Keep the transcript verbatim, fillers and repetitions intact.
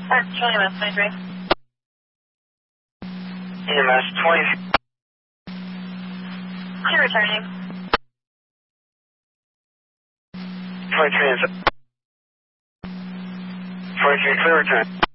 Park E M S twenty-three. E M S twenty. Clear returning. twenty-three is twenty-three, clear return.